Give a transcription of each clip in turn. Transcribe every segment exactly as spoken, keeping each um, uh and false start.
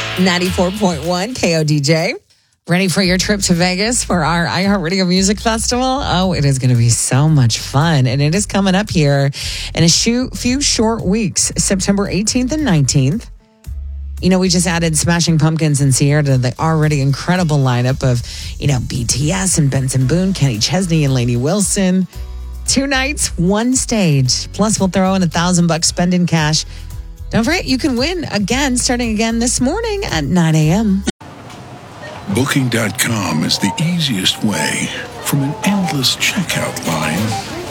ninety-four point one K O D J. Ready for your trip to Vegas for our iHeartRadio Music Festival? Oh, it is going to be so much fun. And it is coming up here in a few short weeks, September eighteenth and nineteenth. You know, we just added Smashing Pumpkins and Sierra to the already incredible lineup of, you know, B T S and Benson Boone, Kenny Chesney and Lainey Wilson. Two nights, one stage. Plus, we'll throw in a thousand bucks spending cash. Don't forget, you can win again, starting again this morning at nine a.m. Booking dot com is the easiest way from an endless checkout line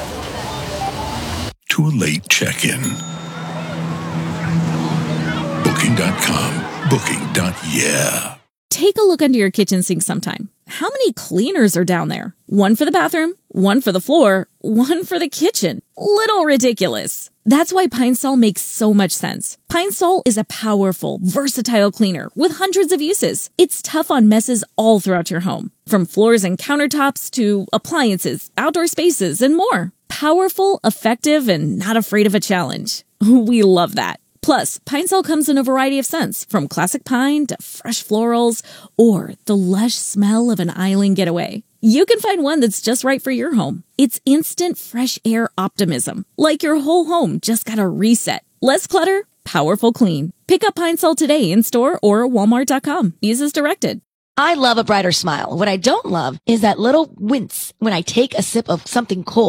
to a late check-in. Booking dot com. Booking. Yeah. Take a look under your kitchen sink sometime. How many cleaners are down there? One for the bathroom, one for the floor, one for the kitchen. Little ridiculous. That's why Pine Sol makes so much sense. Pine Sol is a powerful, versatile cleaner with hundreds of uses. It's tough on messes all throughout your home, from floors and countertops to appliances, outdoor spaces, and more. Powerful, effective, and not afraid of a challenge. We love that. Plus, Pine Sol comes in a variety of scents, from classic pine to fresh florals or the lush smell of an island getaway. You can find one that's just right for your home. It's instant fresh air optimism, like your whole home just got a reset. Less clutter, powerful clean. Pick up Pine Sol today in store or walmart dot com. Use as directed. I love a brighter smile. What I don't love is that little wince when I take a sip of something cold.